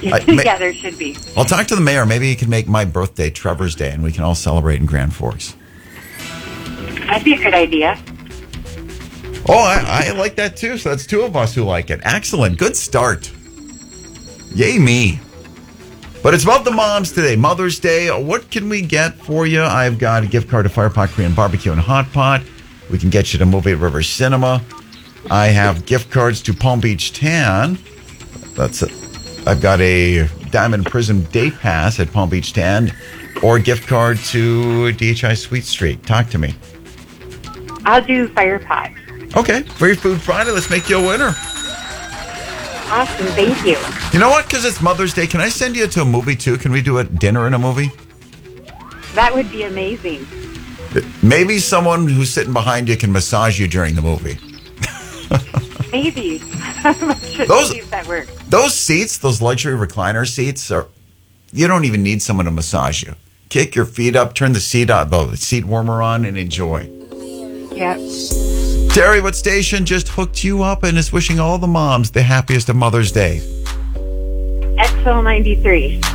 Yeah, there should be. I'll talk to the mayor. Maybe he can make my birthday Trevor's Day, and we can all celebrate in Grand Forks. That'd be a good idea. Oh, I like that too. So that's two of us who like it. Excellent. Good start. Yay me. But it's about the moms today. Mother's Day. What can we get for you? I've got a gift card to Firepot Korean Barbecue and Hot Pot. We can get you to Movie River Cinema. I have gift cards to Palm Beach Tan. That's it. I've got a Diamond Prism Day Pass at Palm Beach Tan, or a gift card to DHI Sweet Street. Talk to me. I'll do Firepot. Okay. Free Food Friday. Let's make you a winner. Awesome. Thank you. You know what? Because it's Mother's Day, can I send you to a movie too? Can we do a dinner and a movie? That would be amazing. Maybe someone who's sitting behind you can massage you during the movie. Maybe. I'm not sure if that works. Those seats, those luxury recliner seats, you don't even need someone to massage you. Kick your feet up, turn the seat warmer on, and enjoy. Yeah. Terry, what station just hooked you up and is wishing all the moms the happiest of Mother's Day? XL93.